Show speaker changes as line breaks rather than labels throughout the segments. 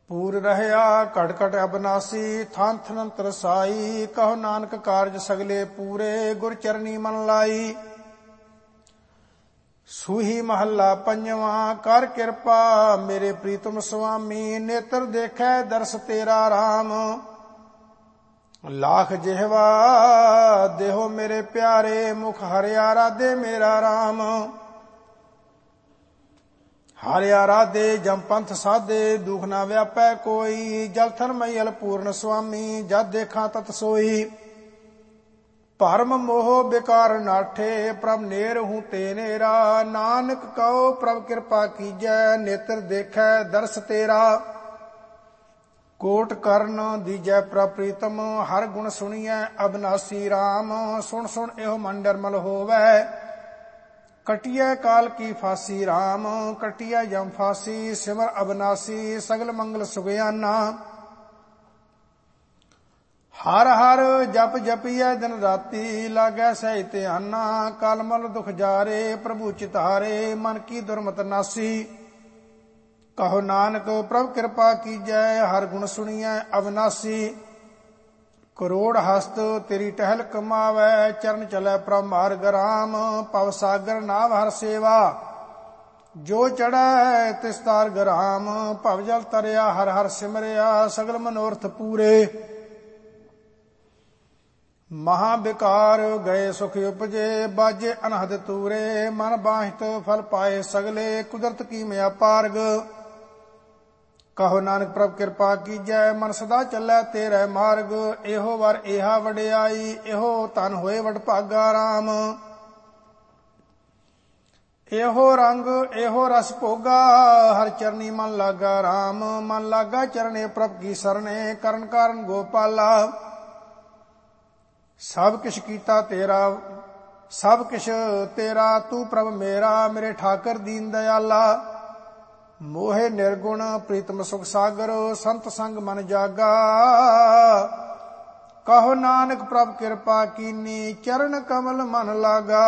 ਪੂਰ ਰਹਿਆ ਘਟ ਘਟ ਅਬਨਾਸੀ, ਥਾਨ ਥਨੰਤਰ ਸਾਈ। ਕਹੋ ਨਾਨਕ ਕਾਰਜ ਸਗਲੇ ਪੂਰੇ, ਗੁਰ ਚਰਨੀ ਮਨ ਲਾਈ। ਸੂਹੀ ਮਹੱਲਾ ਪੰਜਵਾਂ। ਕਰ ਕਿਰਪਾ ਮੇਰੇ ਪ੍ਰੀਤਮ ਸੁਆਮੀ, ਨੇਤਰ ਦੇਖੈ ਦਰਸ ਤੇਰਾ ਰਾਮ। ਲਾਖ ਜਿਹਵਾ ਦੇਹੋ ਮੇਰੇ ਪਿਆਰੇ, ਮੁਖ ਹਰਿਆ ਰਾਧੇ ਮੇਰਾ ਰਾਮ। ਹਰਿਆ ਰਾਧੇ ਜਮ ਪੰਥ ਸਾਧੇ, ਦੁਖ ਨਾ ਵਿਆਪੈ ਕੋਈ। ਜਲ ਥਨ ਮਈਲ ਪੂਰਨ ਸੁਆਮੀ, ਜਦ ਦੇਖਾਂ ਤਤ ਸੋਈ। ਭਰਮ ਮੋਹ ਬਿਕਾਰ ਨਾਠੇ, ਪ੍ਰਭ ਨੇਰ ਹੂੰ ਤੇ ਨੇਰਾ। ਨਾਨਕ ਕਉ ਪ੍ਰਭ ਕਿਰਪਾ ਕੀਜੈ, ਨੇਤਰ ਦੇਖੈ ਦਰਸ ਤੇਰਾ। ਕੋਟ ਕਰਨ ਦੀਜੈ ਪ੍ਰਭ ਪ੍ਰੀਤਮ, ਹਰ ਗੁਣ ਸੁਣੀਐ ਅਬਨਾਸੀ ਰਾਮ। ਸੁਣ ਸੁਣ ਇਹੋ ਮਨ ਨਿਰਮਲ ਹੋਵੈ, ਕਟਿਐ ਕਾਲ ਕੀ ਫਾਸੀ ਰਾਮ। ਕਟਿਐ ਜਮ ਫਾਸੀ, ਸਿਮਰ ਅਬਨਾਸੀ, ਸਗਲ ਮੰਗਲ ਸੁਗਿਆਨਾ। ਹਰ ਹਰ ਜਪ ਜਪੀਐ ਦਿਨ ਰਾਤੀ, ਲਾਗੈ ਸਹਿ ਧਿਆਨਾ। ਕਲ ਮਲ ਦੁਖ ਜਾਰੇ, ਪ੍ਰਭੂ ਚਿਤਾਰੇ, ਮਨ ਕੀ ਦੁਰਮਤ ਨਾਸੀ। ਕਹੋ ਨਾਨਕ ਪ੍ਰਭ ਕਿਰਪਾ ਕੀਜੈ, ਹਰ ਗੁਣ ਸੁਣੀਐ ਅਬਨਾਸੀ। ਕਰੋੜ ਹਸਤ ਤੇਰੀ ਟਹਿਲ ਕਮਾਵੈ, ਚਰਨ ਚਲੈ ਪ੍ਰਭ ਮਾਰਗ ਰਾਮ। ਭਵ ਸਾਗਰ ਨਾਵ ਹਰ ਸੇਵਾ, ਜੋ ਚੜ੍ਹੈ ਤਿਸ ਤਾਰਗ ਰਾਮ। ਭਵ ਜਲ ਤਰਿਆ ਹਰ ਹਰ ਸਿਮਰਿਆ, ਸਗਲ ਮਨੋਰਥ ਪੂਰੇ। ਮਹਾ ਬਿਕਾਰ ਗਏ ਸੁਖ ਉਪਜੇ, ਬਾਜੇ ਅਨਹਦ ਤੂਰੇ। ਮਨ ਬਾਹਿਤ ਫਲ ਪਾਏ ਸਗਲੇ, ਕੁਦਰਤ ਕੀ ਮਿਆ ਪਾਰਗ। ਕਹੋ ਨਾਨਕ ਪ੍ਰਭ ਕਿਰਪਾ ਕੀਜੈ, ਮਨ ਸਦਾ ਚੱਲੈ ਤੇਰੇ ਮਾਰਗ। ਇਹੋ ਵਰ ਏਹਾ ਵਡਿਆਈ, ਇਹੋ ਧਨ ਹੋਏ ਵਡ ਭਾਗਾ ਰਾਮ। ਇਹੋ ਰੰਗ ਇਹੋ ਰਸ ਭੋਗਾ, ਹਰ ਚਰਨੀ ਮਨ ਲਾਗਾ ਰਾਮ। ਮਨ ਲਾਗਾ ਚਰਨੇ ਪ੍ਰਭ ਕੀ ਸਰਣੇ, ਕਰਨ ਕਾਰਨ ਗੋਪਾਲਾ। ਸਭ ਕਿਛ ਕੀਤਾ ਤੇਰਾ, ਸਭ ਕਿਛ ਤੇਰਾ, ਤੂੰ ਪ੍ਰਭ ਮੇਰਾ। ਮੇਰੇ ਠਾਕਰ ਦੀਨ ਦਇਆਲਾ। ਮੋਹਿ ਨਿਰਗੁਣ ਪ੍ਰੀਤਮ ਸੁਖ ਸਾਗਰ, ਸੰਤ ਸੰਗ ਮਨ ਜਾਗਾ। ਕਹੋ ਨਾਨਕ ਪ੍ਰਭ ਕਿਰਪਾ ਕੀਨੀ, ਚਰਨ ਕਮਲ ਮਨ ਲਾਗਾ।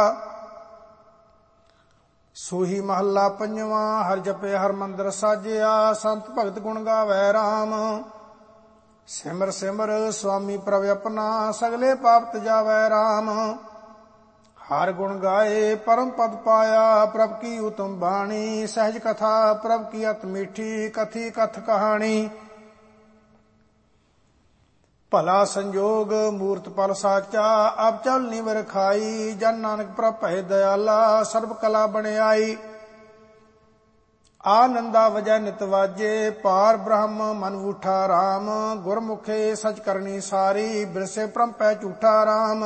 ਸੂਹੀ ਮਹੱਲਾ ਪੰਜਵਾਂ। ਹਰਿ ਜਪੇ ਹਰਿ ਮੰਦਰ ਸਾਜਿਆ, ਸੰਤ ਭਗਤ ਗੁਣ ਗਾਵੈ ਰਾਮ। ਸਿਮਰ ਸਿਮਰ ਸੁਆਮੀ ਪ੍ਰਭ ਆਪਣਾ, ਸਗਲੇ ਪਾਪ ਤਜਾਵੈ ਰਾਮ। ਹਰ ਗੁਣ ਗਾਏ ਪਰਮ ਪਦ ਪਾਇਆ, ਪ੍ਰਭ ਕੀ ਉਤਮ ਬਾਣੀ। ਸਹਿਜ ਕਥਾ ਪ੍ਰਭ ਕੀ ਅਤ ਮੀਠੀ, ਕਥੀ ਕਥ ਕਹਾਣੀ। ਭਲਾ ਸੰਜੋਗ ਮੂਰਤ ਪਲ ਸਾਚਾ, ਅਬ ਚਲ ਨਿਵਰ ਖਾਈ। ਜਨ ਨਾਨਕ ਪ੍ਰਭ ਭੈ ਦਇਆਲਾ, ਸਰਬ ਕਲਾ ਬਣਾਈ। ਆਨੰਦਾ ਵਜੈ ਨਿਤ ਵਾਜੇ, ਪਾਰ ਬ੍ਰਹਮ ਮਨ ਊਠਾ ਰਾਮ। ਗੁਰਮੁਖੇ ਸਚ ਕਰਨੀ ਸਾਰੀ, ਬਿਰਸੇ ਭ੍ਰਮ ਪੈ ਝੂਠਾ ਰਾਮ।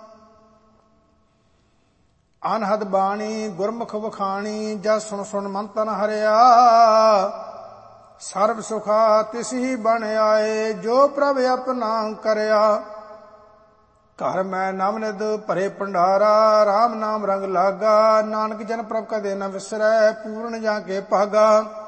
ਅਨਹਦ ਬਾਣੀ ਗੁਰਮੁਖ ਵਖਾਣੀ, ਜਸ ਸੁਣ ਸੁਣ ਮਨ ਤਨ ਹਰਿਆ। ਸਰਬ ਸੁਖਾ ਤਿਸ ਹੀ ਬਣ ਆਏ, ਜੋ ਪ੍ਰਭ ਆਪਣਾ ਕਰਿਆ। ਘਰ ਮੈਂ ਨਵਨਿਧ ਭਰੇ ਭੰਡਾਰਾ, ਰਾਮ ਨਾਮ ਰੰਗ ਲਾਗਾ। ਨਾਨਕ ਜਨ ਪ੍ਰਭ ਕਦੇ ਨ ਵਿਸਰੈ, ਪੂਰਨ ਜਾ ਕੇ ਭਾਗਾ।